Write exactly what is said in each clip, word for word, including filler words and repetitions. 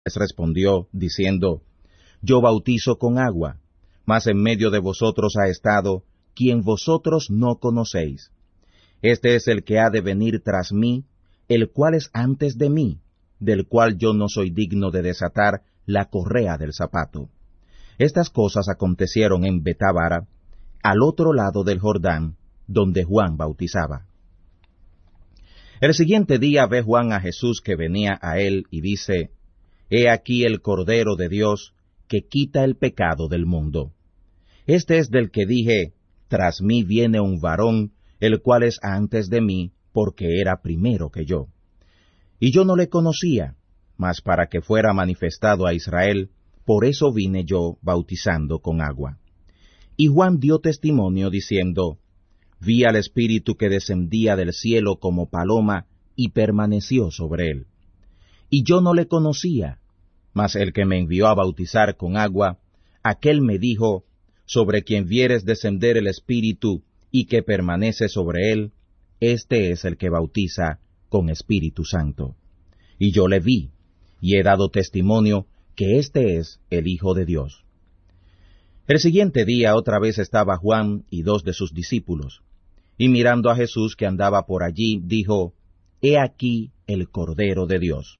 Les respondió, diciendo, Yo bautizo con agua, mas en medio de vosotros ha estado quien vosotros no conocéis. Este es el que ha de venir tras mí, el cual es antes de mí, del cual yo no soy digno de desatar la correa del zapato. Estas cosas acontecieron en Betábara, al otro lado del Jordán, donde Juan bautizaba. El siguiente día ve Juan a Jesús que venía a él y dice, He aquí el Cordero de Dios, que quita el pecado del mundo. Este es del que dije, Tras mí viene un varón, el cual es antes de mí, porque era primero que yo. Y yo no le conocía, mas para que fuera manifestado a Israel, por eso vine yo bautizando con agua. Y Juan dio testimonio diciendo, Vi al Espíritu que descendía del cielo como paloma, y permaneció sobre él. Y yo no le conocía, mas el que me envió a bautizar con agua, aquel me dijo, Sobre quien vieres descender el Espíritu, y que permanece sobre él, este es el que bautiza con Espíritu Santo. Y yo le vi, y he dado testimonio que este es el Hijo de Dios. El siguiente día otra vez estaba Juan y dos de sus discípulos, y mirando a Jesús que andaba por allí, dijo, He aquí el Cordero de Dios.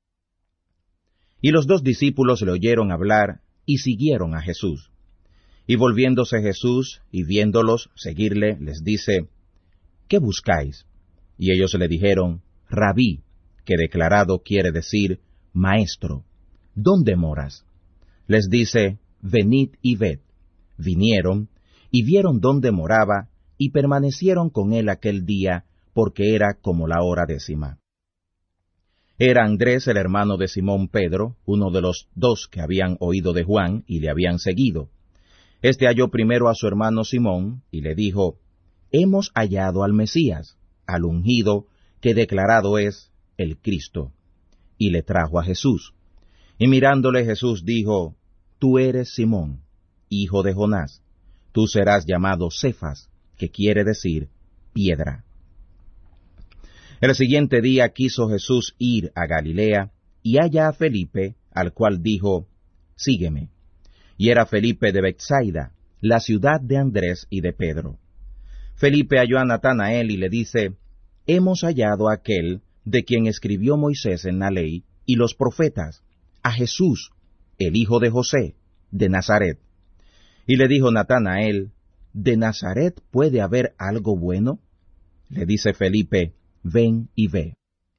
Y los dos discípulos le oyeron hablar, y siguieron a Jesús. Y volviéndose Jesús, y viéndolos seguirle, les dice, ¿Qué buscáis? Y ellos le dijeron, Rabí, que declarado quiere decir, Maestro, ¿dónde moras? Les dice, Venid y ved. Vinieron, y vieron dónde moraba, y permanecieron con él aquel día, porque era como la hora décima. Era Andrés el hermano de Simón Pedro, uno de los dos que habían oído de Juan, y le habían seguido. Este halló primero a su hermano Simón, y le dijo, Hemos hallado al Mesías, al ungido, que declarado es el Cristo. Y le trajo a Jesús. Y mirándole Jesús dijo, Tú eres Simón, hijo de Jonás. Tú serás llamado Cefas, que quiere decir piedra. El siguiente día quiso Jesús ir a Galilea, y halla a Felipe, al cual dijo, Sígueme. Y era Felipe de Betsaida, la ciudad de Andrés y de Pedro. Felipe halló a Natanael y le dice, Hemos hallado a aquel de quien escribió Moisés en la ley y los profetas, a Jesús, el hijo de José, de Nazaret. Y le dijo Natanael, ¿de Nazaret puede haber algo bueno? Le dice Felipe, Ven y ve.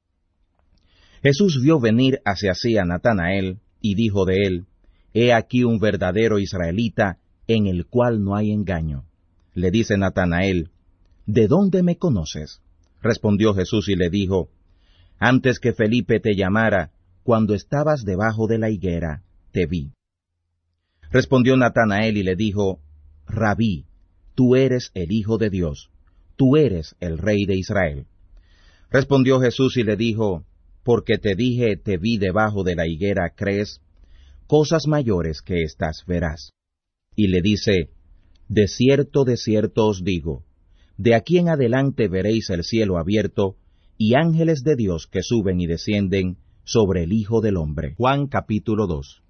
Jesús vio venir hacia sí a Natanael, y dijo de él, He aquí un verdadero israelita, en el cual no hay engaño. Le dice Natanael, ¿De dónde me conoces? Respondió Jesús y le dijo, Antes que Felipe te llamara, cuando estabas debajo de la higuera, te vi. Respondió Natanael y le dijo, Rabí, tú eres el Hijo de Dios, tú eres el Rey de Israel. Respondió Jesús y le dijo, Porque te dije, te vi debajo de la higuera, ¿crees? Cosas mayores que estas verás. Y le dice, De cierto, de cierto os digo, de aquí en adelante veréis el cielo abierto, y ángeles de Dios que suben y descienden sobre el Hijo del Hombre. Juan capítulo dos.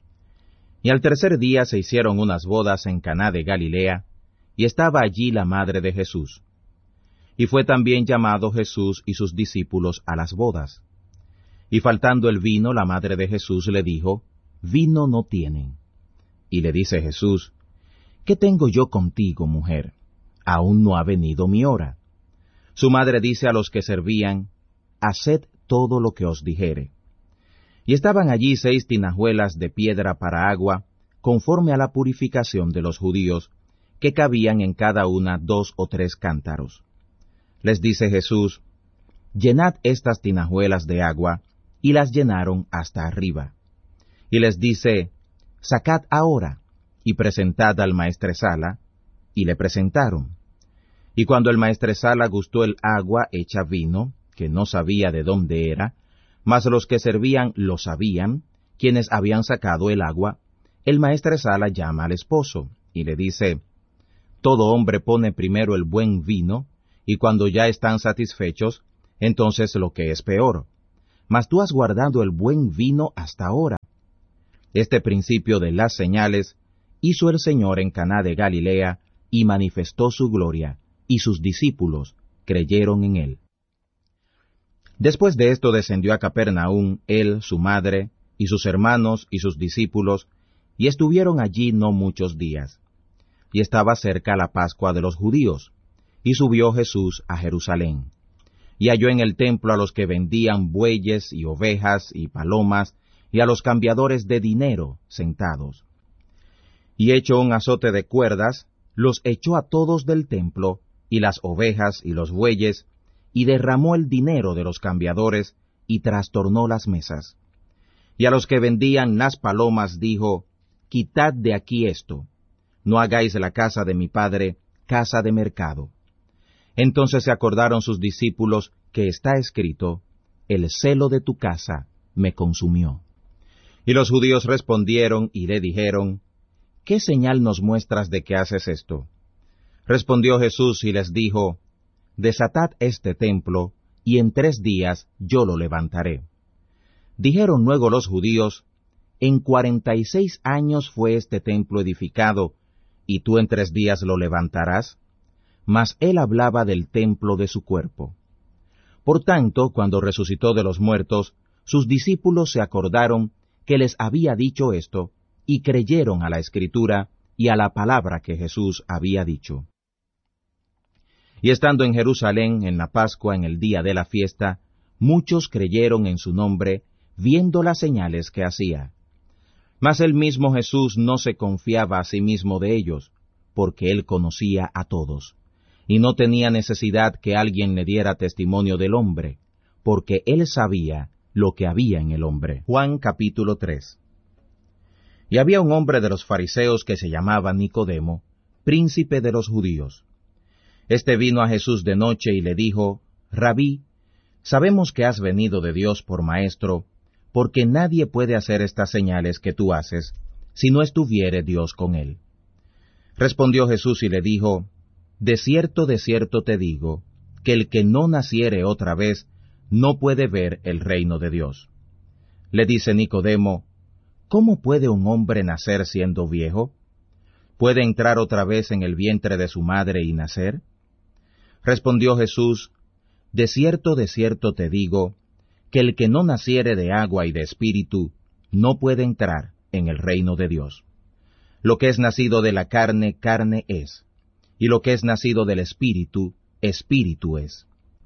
Y al tercer día se hicieron unas bodas en Caná de Galilea, y estaba allí la madre de Jesús. Y fue también llamado Jesús y sus discípulos a las bodas. Y faltando el vino, la madre de Jesús le dijo, Vino no tienen. Y le dice Jesús, ¿Qué tengo yo contigo, mujer? Aún no ha venido mi hora. Su madre dice a los que servían, Haced todo lo que os dijere. Y estaban allí seis tinajuelas de piedra para agua, conforme a la purificación de los judíos, que cabían en cada una dos o tres cántaros. Les dice Jesús, Llenad estas tinajuelas de agua, y las llenaron hasta arriba. Y les dice, Sacad ahora, y presentad al maestresala, y le presentaron. Y cuando el maestresala gustó el agua hecha vino, que no sabía de dónde era, mas los que servían lo sabían, quienes habían sacado el agua, el maestresala llama al esposo, y le dice, Todo hombre pone primero el buen vino, y cuando ya están satisfechos, entonces lo que es peor. mas tú has guardado el buen vino hasta ahora. Este principio de las señales hizo el Señor en Caná de Galilea, y manifestó su gloria, y sus discípulos creyeron en él. Después de esto descendió a Capernaum él, su madre, y sus hermanos y sus discípulos, y estuvieron allí no muchos días. Y estaba cerca la Pascua de los judíos, y subió Jesús a Jerusalén. Y halló en el templo a los que vendían bueyes y ovejas y palomas, y a los cambiadores de dinero sentados. Y hecho un azote de cuerdas, los echó a todos del templo, y las ovejas y los bueyes, y derramó el dinero de los cambiadores, y trastornó las mesas. Y a los que vendían las palomas dijo, Quitad de aquí esto, no hagáis la casa de mi Padre casa de mercado. Entonces se acordaron sus discípulos que está escrito, El celo de tu casa me consumió. Y los judíos respondieron y le dijeron, ¿Qué señal nos muestras de que haces esto? Respondió Jesús y les dijo, Desatad este templo, y en tres días yo lo levantaré. Dijeron luego los judíos, En cuarenta y seis años fue este templo edificado, ¿y tú en tres días lo levantarás? Mas él hablaba del templo de su cuerpo. Por tanto, cuando resucitó de los muertos, sus discípulos se acordaron que les había dicho esto, y creyeron a la Escritura y a la palabra que Jesús había dicho. Y estando en Jerusalén en la Pascua en el día de la fiesta, muchos creyeron en su nombre, viendo las señales que hacía. Mas el mismo Jesús no se confiaba a sí mismo de ellos, porque él conocía a todos, y no tenía necesidad que alguien le diera testimonio del hombre, porque él sabía lo que había en el hombre. Juan capítulo tres. Y había un hombre de los fariseos que se llamaba Nicodemo, príncipe de los judíos. Este vino a Jesús de noche y le dijo, Rabí, sabemos que has venido de Dios por maestro, porque nadie puede hacer estas señales que tú haces, si no estuviere Dios con él. Respondió Jesús y le dijo, De cierto, de cierto te digo, que el que no naciere otra vez, no puede ver el reino de Dios. Le dice Nicodemo, ¿Cómo puede un hombre nacer siendo viejo? ¿Puede entrar otra vez en el vientre de su madre y nacer? Respondió Jesús, De cierto, de cierto te digo, que el que no naciere de agua y de espíritu, no puede entrar en el reino de Dios. Lo que es nacido de la carne, carne es, y lo que es nacido del espíritu, espíritu es.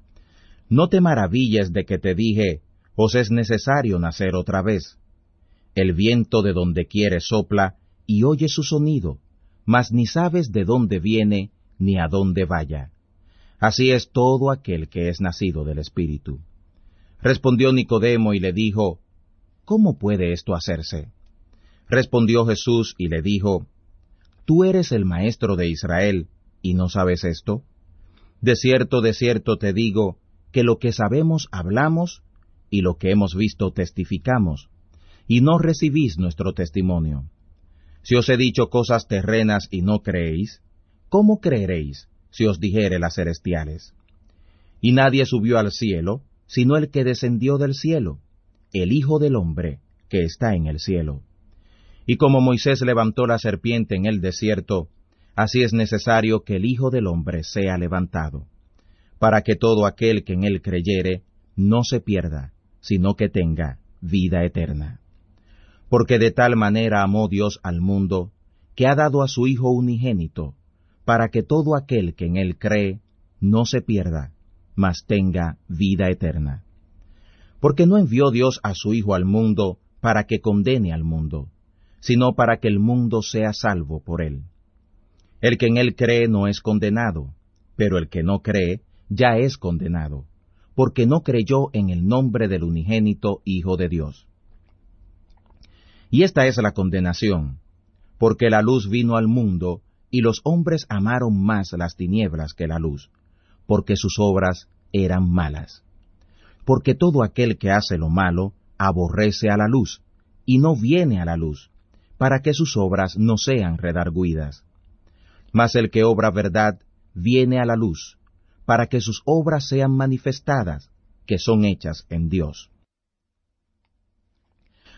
No te maravilles de que te dije, os es necesario nacer otra vez. El viento de donde quiere sopla, y oye su sonido, mas ni sabes de dónde viene, ni a dónde vaya. Así es todo aquel que es nacido del Espíritu. Respondió Nicodemo y le dijo, ¿Cómo puede esto hacerse? Respondió Jesús y le dijo, ¿Tú eres el maestro de Israel, y no sabes esto? De cierto, de cierto te digo, que lo que sabemos hablamos, y lo que hemos visto testificamos, y no recibís nuestro testimonio. Si os he dicho cosas terrenas y no creéis, ¿cómo creeréis si os dijere las celestiales? Y nadie subió al cielo, sino el que descendió del cielo, el Hijo del Hombre, que está en el cielo. Y como Moisés levantó la serpiente en el desierto, así es necesario que el Hijo del Hombre sea levantado, para que todo aquel que en él creyere no se pierda, sino que tenga vida eterna. Porque de tal manera amó Dios al mundo, que ha dado a su Hijo unigénito, para que todo aquel que en él cree no se pierda, mas tenga vida eterna. Porque no envió Dios a su Hijo al mundo para que condene al mundo, sino para que el mundo sea salvo por él. El que en él cree no es condenado, pero el que no cree ya es condenado, porque no creyó en el nombre del unigénito Hijo de Dios. Y esta es la condenación, porque la luz vino al mundo, y los hombres amaron más las tinieblas que la luz, porque sus obras eran malas. Porque todo aquel que hace lo malo aborrece a la luz, y no viene a la luz, para que sus obras no sean redargüidas. Mas el que obra verdad viene a la luz, para que sus obras sean manifestadas, que son hechas en Dios.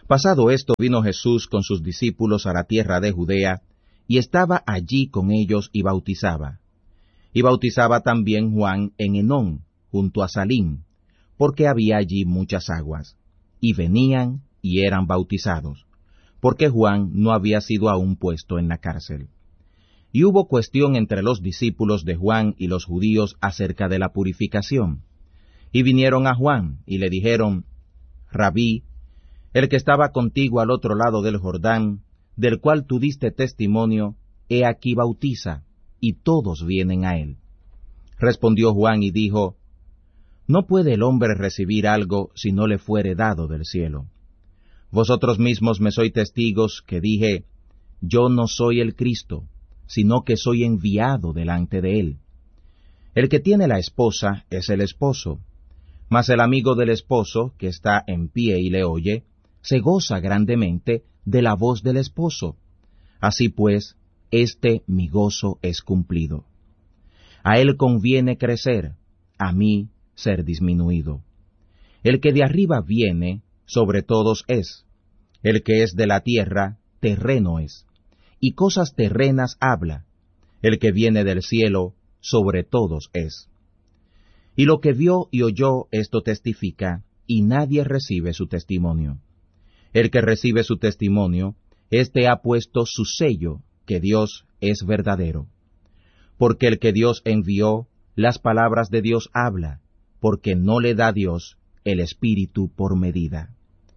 Pasado esto, vino Jesús con sus discípulos a la tierra de Judea, y estaba allí con ellos y bautizaba. Y bautizaba también Juan en Enón, junto a Salim, porque había allí muchas aguas, y venían y eran bautizados, porque Juan no había sido aún puesto en la cárcel. Y hubo cuestión entre los discípulos de Juan y los judíos acerca de la purificación. Y vinieron a Juan, y le dijeron, Rabí, el que estaba contigo al otro lado del Jordán, del cual tú diste testimonio, he aquí bautiza, y todos vienen a él. Respondió Juan y dijo, No puede el hombre recibir algo si no le fuere dado del cielo. Vosotros mismos me sois testigos que dije, Yo no soy el Cristo, sino que soy enviado delante de él. El que tiene la esposa es el esposo, mas el amigo del esposo, que está en pie y le oye, se goza grandemente de la voz del esposo. Así pues, este mi gozo es cumplido. A él conviene crecer, a mí ser disminuido. El que de arriba viene, sobre todos es. El que es de la tierra, terreno es, y cosas terrenas habla. El que viene del cielo, sobre todos es. Y lo que vio y oyó, esto testifica, y nadie recibe su testimonio. El que recibe su testimonio, éste ha puesto su sello, que Dios es verdadero. Porque el que Dios envió, las palabras de Dios habla, porque no le da Dios el Espíritu por medida.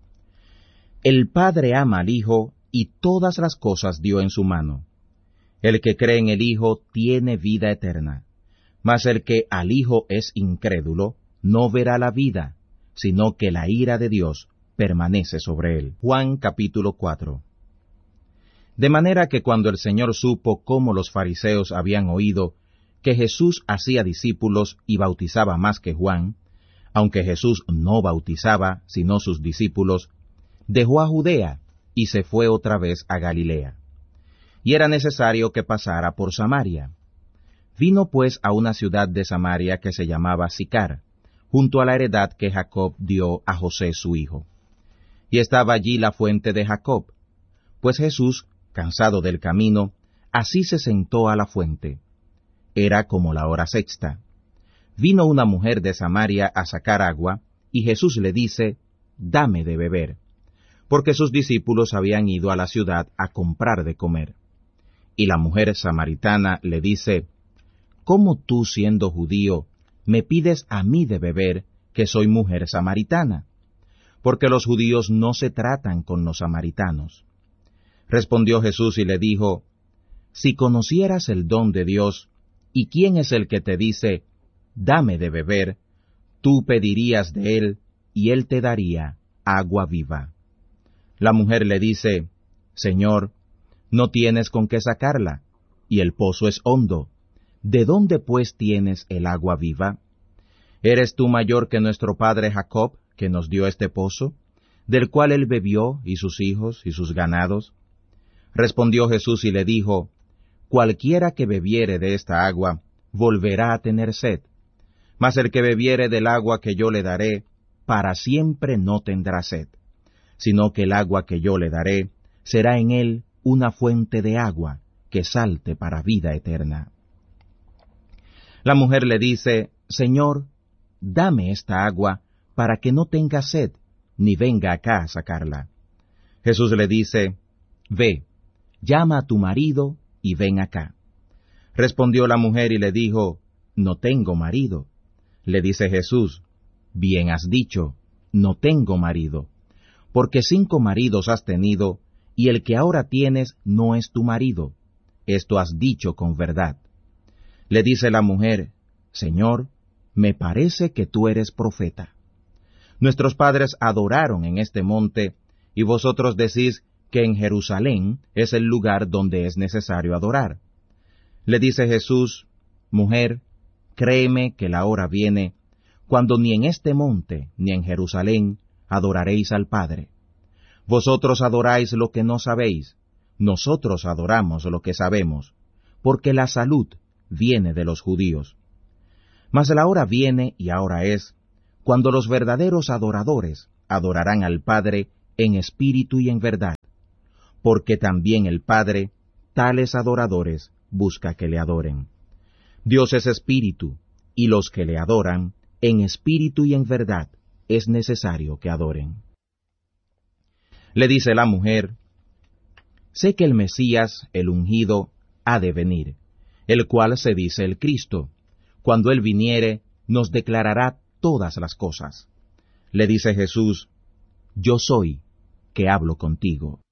El Padre ama al Hijo, y todas las cosas dio en su mano. El que cree en el Hijo tiene vida eterna, mas el que al Hijo es incrédulo, no verá la vida, sino que la ira de Dios permanece sobre él. Juan capítulo cuatro. De manera que cuando el Señor supo cómo los fariseos habían oído que Jesús hacía discípulos y bautizaba más que Juan, aunque Jesús no bautizaba sino sus discípulos, dejó a Judea y se fue otra vez a Galilea. Y era necesario que pasara por Samaria. Vino pues a una ciudad de Samaria que se llamaba Sicar, junto a la heredad que Jacob dio a José su hijo. Y estaba allí la fuente de Jacob. Pues Jesús, cansado del camino, así se sentó a la fuente. Era como la hora sexta. Vino una mujer de Samaria a sacar agua, y Jesús le dice, Dame de beber, porque sus discípulos habían ido a la ciudad a comprar de comer. Y la mujer samaritana le dice, ¿Cómo tú, siendo judío, me pides a mí de beber, que soy mujer samaritana? Porque los judíos no se tratan con los samaritanos. Respondió Jesús y le dijo, Si conocieras el don de Dios, y quién es el que te dice, Dame de beber, tú pedirías de él, y él te daría agua viva. La mujer le dice, Señor, no tienes con qué sacarla, y el pozo es hondo. ¿De dónde pues tienes el agua viva? ¿Eres tú mayor que nuestro padre Jacob, que nos dio este pozo, del cual él bebió, y sus hijos, y sus ganados? Respondió Jesús y le dijo, Cualquiera que bebiere de esta agua, volverá a tener sed, mas el que bebiere del agua que yo le daré, para siempre no tendrá sed, sino que el agua que yo le daré, será en él una fuente de agua, que salte para vida eterna. La mujer le dice, Señor, dame esta agua, para que no tenga sed, ni venga acá a sacarla. Jesús le dice, Ve, llama a tu marido, y ven acá. Respondió la mujer y le dijo, No tengo marido. Le dice Jesús, Bien has dicho, no tengo marido, porque cinco maridos has tenido, y el que ahora tienes no es tu marido. Esto has dicho con verdad. Le dice la mujer, Señor, me parece que tú eres profeta. Nuestros padres adoraron en este monte, y vosotros decís que en Jerusalén es el lugar donde es necesario adorar. Le dice Jesús, Mujer, créeme que la hora viene, cuando ni en este monte ni en Jerusalén adoraréis al Padre. Vosotros adoráis lo que no sabéis, nosotros adoramos lo que sabemos, porque la salud viene de los judíos. Mas la hora viene, y ahora es, cuando los verdaderos adoradores adorarán al Padre en espíritu y en verdad, porque también el Padre, tales adoradores, busca que le adoren. Dios es espíritu, y los que le adoran, en espíritu y en verdad, es necesario que adoren. Le dice la mujer, sé que el Mesías, el ungido, ha de venir, el cual se dice el Cristo. Cuando él viniere, nos declarará todas las cosas. Le dice Jesús, yo soy, que hablo contigo.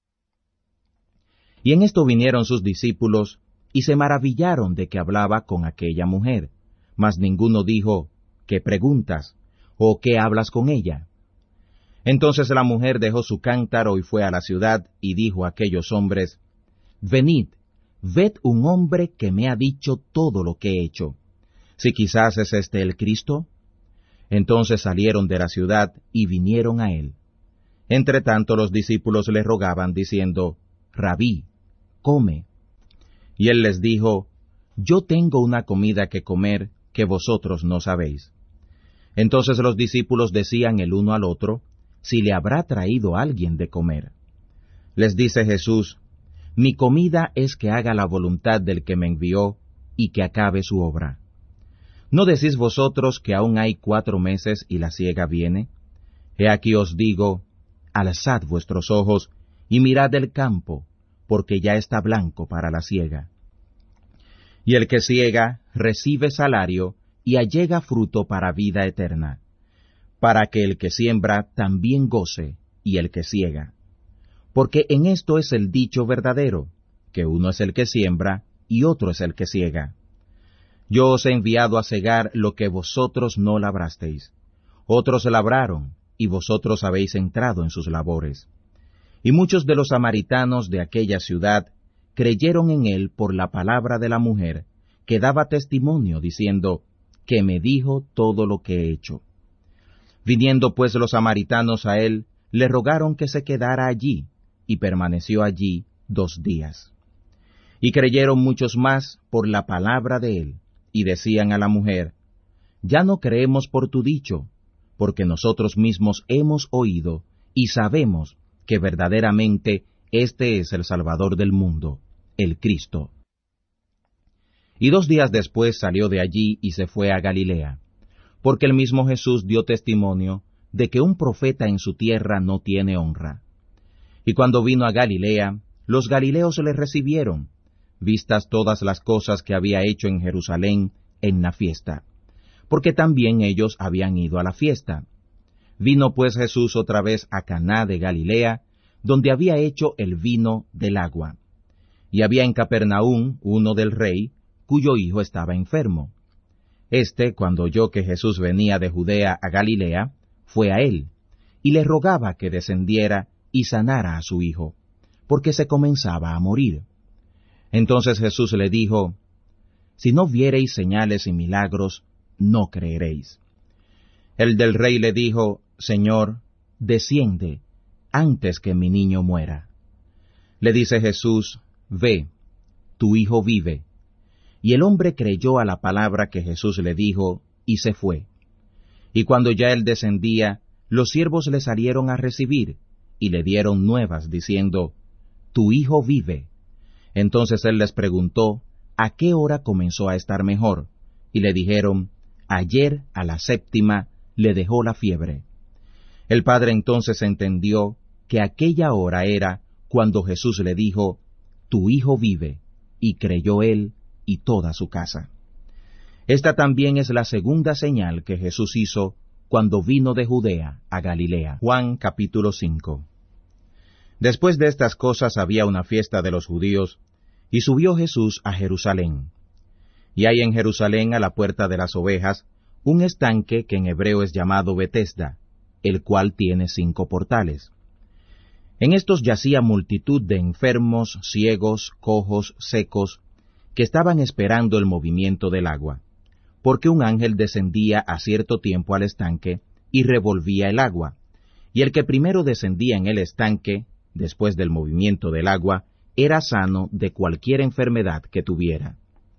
Y en esto vinieron sus discípulos, y se maravillaron de que hablaba con aquella mujer, mas ninguno dijo, ¿qué preguntas? ¿O qué hablas con ella? Entonces la mujer dejó su cántaro y fue a la ciudad, y dijo a aquellos hombres, venid, ved un hombre que me ha dicho todo lo que he hecho. Si quizás es este el Cristo. Entonces salieron de la ciudad y vinieron a él. Entre tanto los discípulos le rogaban, diciendo, Rabí, come. Y él les dijo, yo tengo una comida que comer que vosotros no sabéis. Entonces los discípulos decían el uno al otro, si le habrá traído alguien de comer. Les dice Jesús, mi comida es que haga la voluntad del que me envió y que acabe su obra. ¿No decís vosotros que aún hay cuatro meses y la siega viene? He aquí os digo, alzad vuestros ojos y mirad el campo, porque ya está blanco para la siega. Y el que siega recibe salario y allega fruto para vida eterna, para que el que siembra también goce y el que siega. Porque en esto es el dicho verdadero, que uno es el que siembra y otro es el que siega. Yo os he enviado a segar lo que vosotros no labrasteis. Otros labraron, y vosotros habéis entrado en sus labores. Y muchos de los samaritanos de aquella ciudad creyeron en él por la palabra de la mujer, que daba testimonio, diciendo, que me dijo todo lo que he hecho. Viniendo pues los samaritanos a él, le rogaron que se quedara allí, y permaneció allí dos días. Y creyeron muchos más por la palabra de él, y decían a la mujer, ya no creemos por tu dicho, porque nosotros mismos hemos oído y sabemos que verdaderamente este es el Salvador del mundo, el Cristo. Y dos días después salió de allí y se fue a Galilea, porque el mismo Jesús dio testimonio de que un profeta en su tierra no tiene honra. Y cuando vino a Galilea, los galileos le recibieron, vistas todas las cosas que había hecho en Jerusalén en la fiesta, porque también ellos habían ido a la fiesta. Vino pues Jesús otra vez a Caná de Galilea, donde había hecho el vino del agua. Y había en Capernaum uno del rey, cuyo hijo estaba enfermo. Este, cuando oyó que Jesús venía de Judea a Galilea, fue a él, y le rogaba que descendiera y sanara a su hijo, porque se comenzaba a morir. Entonces Jesús le dijo, si no viereis señales y milagros, no creeréis. El del rey le dijo, Señor, desciende, antes que mi niño muera. Le dice Jesús, ve, tu hijo vive. Y el hombre creyó a la palabra que Jesús le dijo, y se fue. Y cuando ya él descendía, los siervos le salieron a recibir, y le dieron nuevas, diciendo, tu hijo vive. Entonces él les preguntó, ¿a qué hora comenzó a estar mejor? Y le dijeron, ayer a la séptima le dejó la fiebre. El padre entonces entendió que aquella hora era cuando Jesús le dijo, tu hijo vive, y creyó él y toda su casa. Esta también es la segunda señal que Jesús hizo cuando vino de Judea a Galilea. Juan capítulo cinco. Después de estas cosas había una fiesta de los judíos, y subió Jesús a Jerusalén. Y hay en Jerusalén a la puerta de las ovejas un estanque que en hebreo es llamado Betesda, el cual tiene cinco portales. En estos yacía multitud de enfermos, ciegos, cojos, secos, que estaban esperando el movimiento del agua, porque un ángel descendía a cierto tiempo al estanque y revolvía el agua, y el que primero descendía en el estanque, después del movimiento del agua, era sano de cualquier enfermedad que tuviera.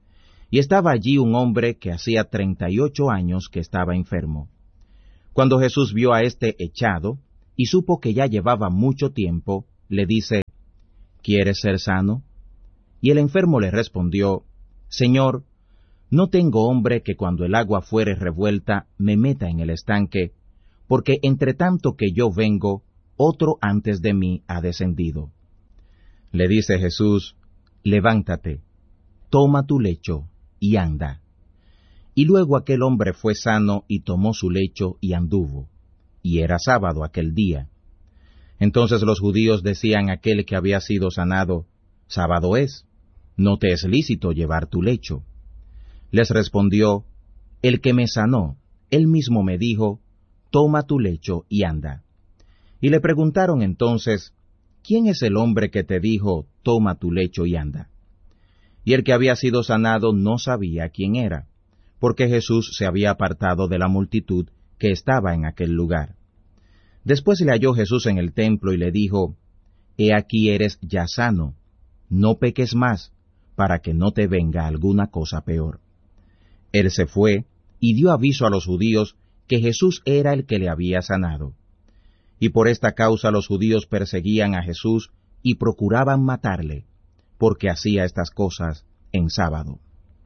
Y estaba allí un hombre que hacía treinta y ocho años que estaba enfermo. Cuando Jesús vio a éste echado, y supo que ya llevaba mucho tiempo, le dice, ¿quieres ser sano? Y el enfermo le respondió, Señor, no tengo hombre que cuando el agua fuere revuelta me meta en el estanque, porque entre tanto que yo vengo, otro antes de mí ha descendido. Le dice Jesús, levántate, toma tu lecho y anda. Y luego aquel hombre fue sano y tomó su lecho y anduvo. Y era sábado aquel día. Entonces los judíos decían a aquel que había sido sanado, sábado es, no te es lícito llevar tu lecho. Les respondió, el que me sanó, él mismo me dijo, toma tu lecho y anda. Y le preguntaron entonces, ¿quién es el hombre que te dijo, toma tu lecho y anda? Y el que había sido sanado no sabía quién era, porque Jesús se había apartado de la multitud que estaba en aquel lugar. Después le halló Jesús en el templo y le dijo, He aquí eres ya sano, no peques más, para que no te venga alguna cosa peor. Él se fue y dio aviso a los judíos que Jesús era el que le había sanado. Y por esta causa los judíos perseguían a Jesús y procuraban matarle, porque hacía estas cosas en sábado.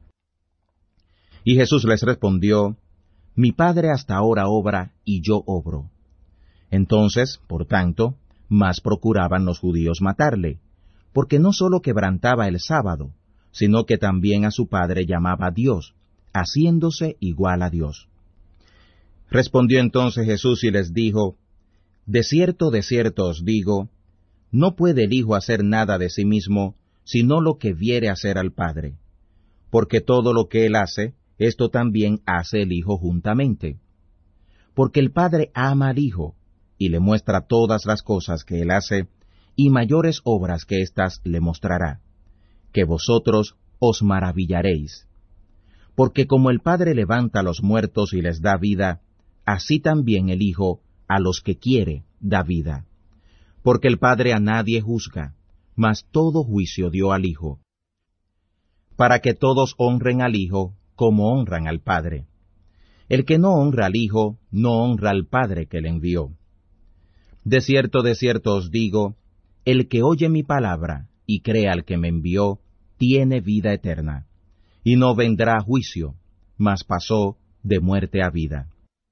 Y Jesús les respondió, Mi Padre hasta ahora obra y yo obro. Entonces, por tanto, más procuraban los judíos matarle, porque no sólo quebrantaba el sábado, sino que también a su Padre llamaba Dios, haciéndose igual a Dios. Respondió entonces Jesús y les dijo, De cierto, de cierto os digo, no puede el Hijo hacer nada de sí mismo, sino lo que viere hacer al Padre. Porque todo lo que él hace, esto también hace el Hijo juntamente. Porque el Padre ama al Hijo, y le muestra todas las cosas que él hace, y mayores obras que éstas le mostrará, que vosotros os maravillaréis. Porque como el Padre levanta a los muertos y les da vida, así también el Hijo a los que quiere da vida. Porque el Padre a nadie juzga, mas todo juicio dio al Hijo, para que todos honren al Hijo como honran al Padre. El que no honra al Hijo, no honra al Padre que le envió. De cierto, de cierto os digo, el que oye mi palabra y cree al que me envió, tiene vida eterna, y no vendrá a juicio, mas pasó de muerte a vida.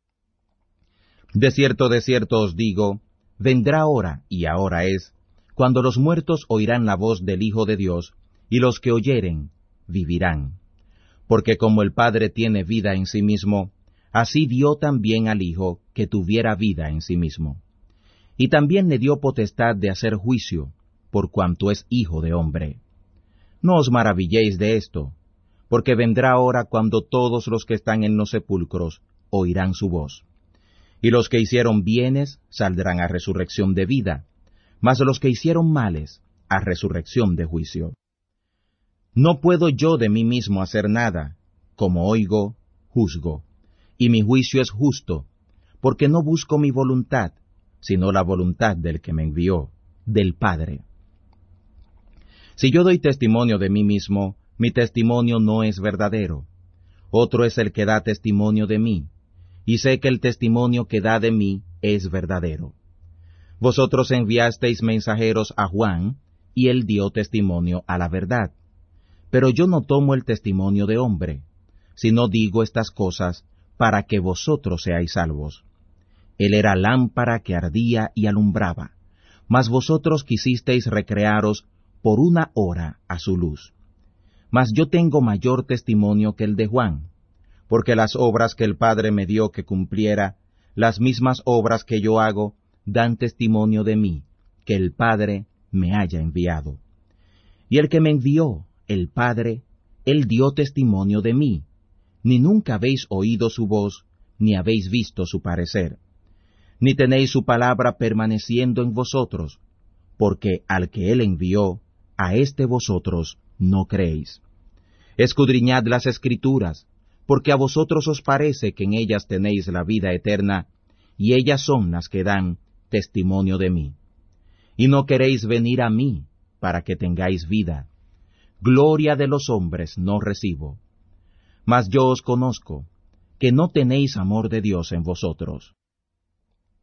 De cierto, de cierto os digo, vendrá hora, y ahora es, cuando los muertos oirán la voz del Hijo de Dios, y los que oyeren, vivirán. Porque como el Padre tiene vida en sí mismo, así dio también al Hijo que tuviera vida en sí mismo. Y también le dio potestad de hacer juicio, por cuanto es Hijo de hombre. No os maravilléis de esto, porque vendrá hora cuando todos los que están en los sepulcros oirán su voz. Y los que hicieron bienes saldrán a resurrección de vida, mas los que hicieron males a resurrección de juicio. No puedo yo de mí mismo hacer nada, como oigo, juzgo, y mi juicio es justo, porque no busco mi voluntad, sino la voluntad del que me envió, del Padre. Si yo doy testimonio de mí mismo, mi testimonio no es verdadero. Otro es el que da testimonio de mí, y sé que el testimonio que da de mí es verdadero. Vosotros enviasteis mensajeros a Juan, y él dio testimonio a la verdad. Pero yo no tomo el testimonio de hombre, sino digo estas cosas para que vosotros seáis salvos. Él era lámpara que ardía y alumbraba, mas vosotros quisisteis recrearos por una hora a su luz. Mas yo tengo mayor testimonio que el de Juan, porque las obras que el Padre me dio que cumpliera, las mismas obras que yo hago, dan testimonio de mí, que el Padre me haya enviado. Y el que me envió, el Padre, él dio testimonio de mí, ni nunca habéis oído su voz, ni habéis visto su parecer, ni tenéis su palabra permaneciendo en vosotros, porque al que él envió, a éste vosotros no creéis. Escudriñad las Escrituras, porque a vosotros os parece que en ellas tenéis la vida eterna, y ellas son las que dan testimonio de mí. Y no queréis venir a mí, para que tengáis vida. Gloria de los hombres no recibo. Mas yo os conozco, que no tenéis amor de Dios en vosotros.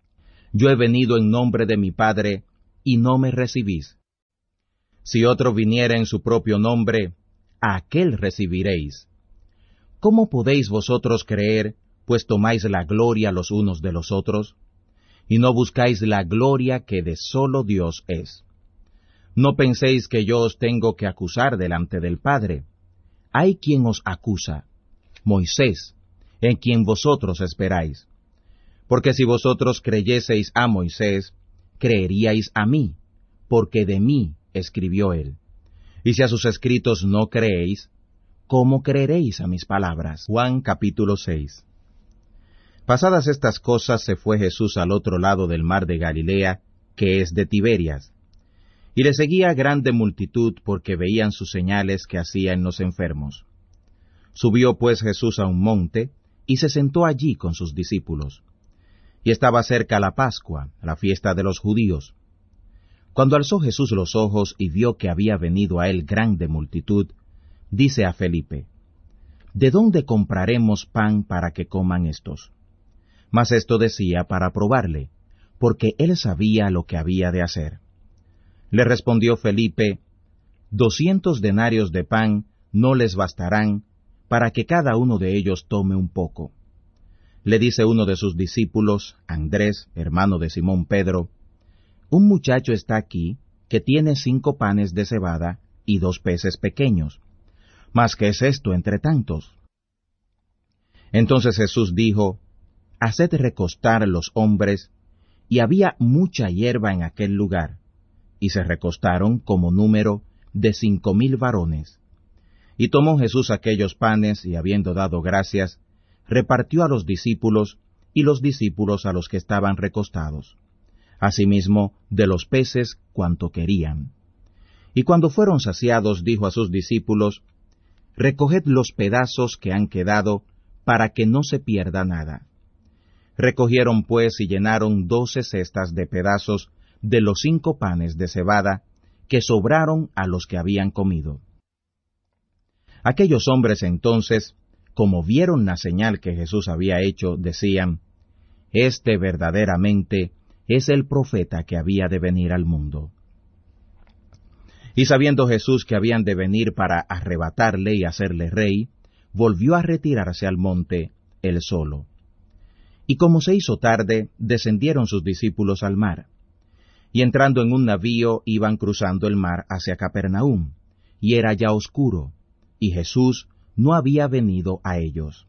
Yo he venido en nombre de mi Padre, y no me recibís. Si otro viniera en su propio nombre, a aquél recibiréis. ¿Cómo podéis vosotros creer, pues tomáis la gloria los unos de los otros? Y no buscáis la gloria que de solo Dios es. No penséis que yo os tengo que acusar delante del Padre. Hay quien os acusa, Moisés, en quien vosotros esperáis. Porque si vosotros creyeseis a Moisés, creeríais a mí, porque de mí escribió él. Y si a sus escritos no creéis, ¿cómo creeréis a mis palabras? Juan capítulo seis. Pasadas estas cosas se fue Jesús al otro lado del mar de Galilea, que es de Tiberias. Y le seguía grande multitud porque veían sus señales que hacía en los enfermos. Subió pues Jesús a un monte, y se sentó allí con sus discípulos. Y estaba cerca la Pascua, la fiesta de los judíos. Cuando alzó Jesús los ojos y vio que había venido a él grande multitud, dice a Felipe, ¿de dónde compraremos pan para que coman estos? Mas esto decía para probarle, porque él sabía lo que había de hacer. Le respondió Felipe, doscientos denarios de pan no les bastarán para que cada uno de ellos tome un poco. Le dice uno de sus discípulos, Andrés, hermano de Simón Pedro, un muchacho está aquí que tiene cinco panes de cebada y dos peces pequeños. ¿Mas qué es esto entre tantos? Entonces Jesús dijo, haced recostar los hombres, y había mucha hierba en aquel lugar, y se recostaron como número de cinco mil varones. Y tomó Jesús aquellos panes, y habiendo dado gracias, repartió a los discípulos, y los discípulos a los que estaban recostados. Asimismo, de los peces cuanto querían. Y cuando fueron saciados, dijo a sus discípulos, recoged los pedazos que han quedado, para que no se pierda nada. Recogieron pues y llenaron doce cestas de pedazos de los cinco panes de cebada, que sobraron a los que habían comido. Aquellos hombres entonces, como vieron la señal que Jesús había hecho, decían, este verdaderamente es el profeta que había de venir al mundo. Y sabiendo Jesús que habían de venir para arrebatarle y hacerle rey, volvió a retirarse al monte, él solo. Y como se hizo tarde, descendieron sus discípulos al mar. Y entrando en un navío, iban cruzando el mar hacia Capernaum, y era ya oscuro, y Jesús no había venido a ellos.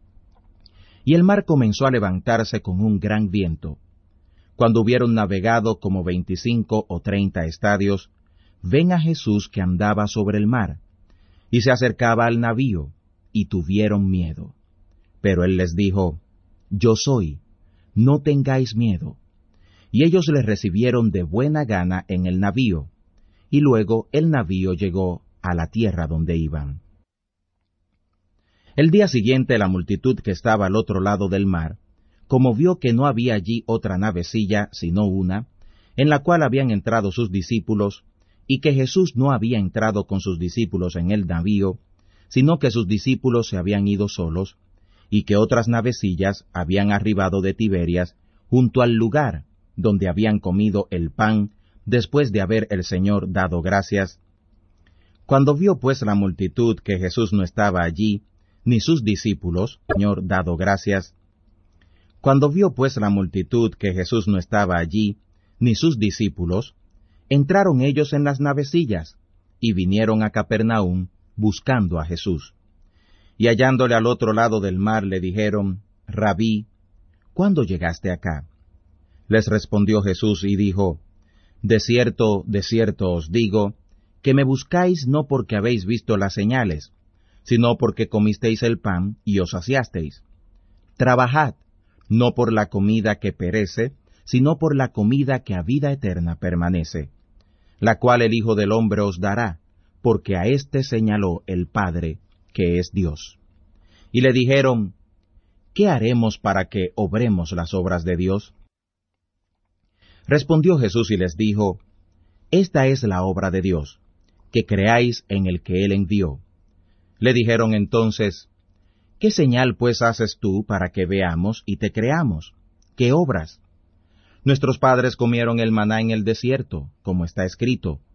Y el mar comenzó a levantarse con un gran viento. Cuando hubieron navegado como veinticinco o treinta estadios, ven a Jesús que andaba sobre el mar, y se acercaba al navío, y tuvieron miedo. Pero él les dijo, yo soy, no tengáis miedo. Y ellos le recibieron de buena gana en el navío, y luego el navío llegó a la tierra donde iban. El día siguiente la multitud que estaba al otro lado del mar, como vio que no había allí otra navecilla sino una, en la cual habían entrado sus discípulos, y que Jesús no había entrado con sus discípulos en el navío, sino que sus discípulos se habían ido solos, y que otras navecillas habían arribado de Tiberias junto al lugar donde habían comido el pan después de haber el Señor dado gracias. Cuando vio pues la multitud que Jesús no estaba allí, ni sus discípulos, Señor dado gracias, cuando vio pues la multitud que Jesús no estaba allí, ni sus discípulos, entraron ellos en las navecillas, y vinieron a Capernaum buscando a Jesús. Y hallándole al otro lado del mar le dijeron, Rabí, ¿cuándo llegaste acá? Les respondió Jesús y dijo, De cierto, de cierto os digo, que me buscáis no porque habéis visto las señales, sino porque comisteis el pan y os saciasteis. Trabajad, no por la comida que perece, sino por la comida que a vida eterna permanece, la cual el Hijo del Hombre os dará, porque a éste señaló el Padre, que es Dios. Y le dijeron, ¿qué haremos para que obremos las obras de Dios? Respondió Jesús y les dijo, Esta es la obra de Dios, que creáis en el que Él envió. Le dijeron entonces, ¿qué señal pues haces tú para que veamos y te creamos? ¿Qué obras? Nuestros padres comieron el maná en el desierto, como está escrito,